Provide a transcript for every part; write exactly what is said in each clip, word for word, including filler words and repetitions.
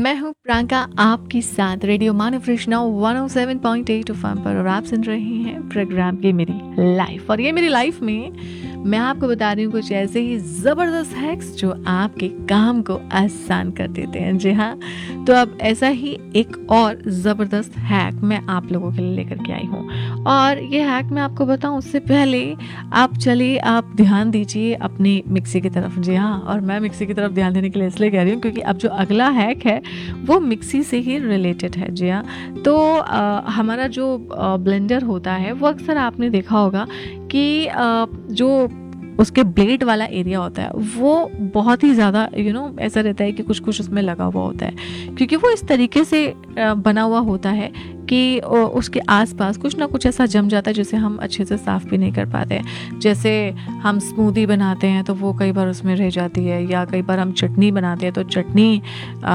मैं हूँ प्रियंका आपके साथ रेडियो मानव Krishna one O seven point eight FM पर और आप सुन रहे हैं प्रोग्राम ये मेरी लाइफ। और ये मेरी लाइफ में मैं आपको बता रही हूँ कुछ ऐसे ही ज़बरदस्त हैक्स जो आपके काम को आसान कर देते हैं। जी हाँ, तो अब ऐसा ही एक और ज़बरदस्त हैक मैं आप लोगों के लिए लेकर के आई हूँ। और ये हैक मैं आपको बताऊँ उससे पहले आप चलिए आप ध्यान दीजिए अपनी मिक्सी की तरफ। जी हाँ, और मैं मिक्सी की तरफ ध्यान देने के लिए इसलिए कह रही हूँ क्योंकि अब जो अगला हैक है वो मिक्सी से ही रिलेटेड है। जी हाँ, तो आ, हमारा जो ब्लेंडर होता है वो अक्सर आपने देखा होगा कि आ, जो उसके ब्लेड वाला एरिया होता है वो बहुत ही ज़्यादा यू नो ऐसा रहता है कि कुछ कुछ उसमें लगा हुआ होता है, क्योंकि वो इस तरीके से बना हुआ होता है कि उसके आसपास कुछ ना कुछ ऐसा जम जाता है जिसे हम अच्छे से साफ़ भी नहीं कर पाते हैं। जैसे हम स्मूदी बनाते हैं तो वो कई बार उसमें रह जाती है, या कई बार हम चटनी बनाते हैं तो चटनी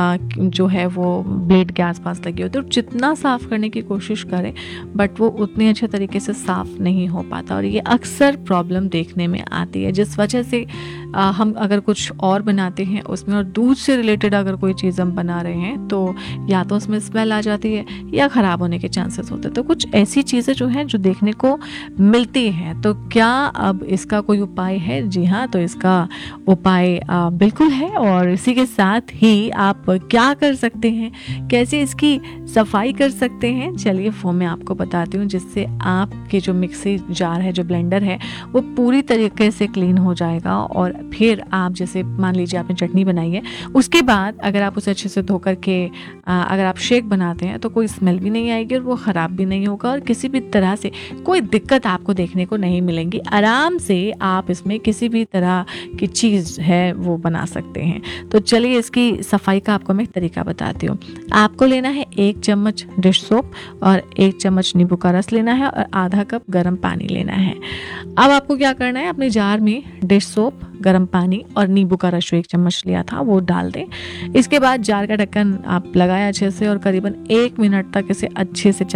जो है वो ब्लेड के आसपास लगी होती है। तो जितना साफ़ करने की कोशिश करें बट वो उतने अच्छे तरीके से साफ़ नहीं हो पाता, और ये अक्सर प्रॉब्लम देखने में आती है, जिस वजह से आ, हम अगर कुछ और बनाते हैं उसमें और दूध से रिलेटेड अगर कोई चीज़ हम बना रहे हैं तो या तो उसमें स्मेल आ जाती है या ख़राब होने के चांसेस होते हैं। तो कुछ ऐसी चीज़ें जो हैं जो देखने को मिलती हैं, तो क्या अब इसका कोई उपाय है? जी हाँ, तो इसका उपाय आ, बिल्कुल है। और इसी के साथ ही आप क्या कर सकते हैं, कैसे इसकी सफाई कर सकते हैं, चलिए वो मैं आपको बताती हूँ, जिससे आपके जो मिक्सी जार है, जो ब्लेंडर है, वो पूरी तरीके से क्लीन हो जाएगा। और फिर आप जैसे मान लीजिए आपने चटनी बनाई है, उसके बाद अगर आप उसे अच्छे से धो करके अगर आप शेक बनाते हैं तो कोई स्मेल भी नहीं आएगी और वो ख़राब भी नहीं होगा, और किसी भी तरह से कोई दिक्कत आपको देखने को नहीं मिलेंगी। आराम से आप इसमें किसी भी तरह की चीज़ है वो बना सकते हैं। तो चलिए इसकी सफाई का आपको मैं एक तरीका बताती हूँ। आपको लेना है एक चम्मच डिश सोप और एक चम्मच नींबू का रस लेना है और आधा कप गर्म पानी लेना है। अब आपको क्या करना है, अपने जार में डिश सोप, गर्म पानी और नींबू का रस जो एक चम्मच लिया था वो डाल दें। इसके बाद जार का ढक्कन आप लगाएं अच्छे से और करीबन एक मिनट तक इसे अच्छे से